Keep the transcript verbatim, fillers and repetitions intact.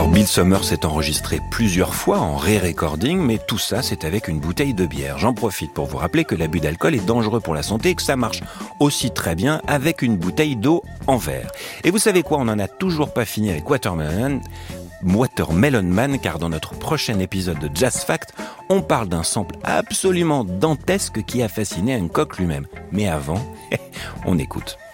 Alors Bill Summers s'est enregistré plusieurs fois en re-recording, mais tout ça c'est avec une bouteille de bière. J'en profite pour vous rappeler que l'abus d'alcool est dangereux pour la santé et que ça marche aussi très bien avec une bouteille d'eau en verre. Et vous savez quoi, on n'en a toujours pas fini avec Watermelon, Watermelon Man, car dans notre prochain épisode de Jazz Fact, on parle d'un sample absolument dantesque qui a fasciné Hancock lui-même. Mais avant, on écoute.